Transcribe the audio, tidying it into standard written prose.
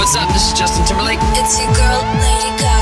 what's up? This is Justin Timberlake. It's your girl, Lady Gaga.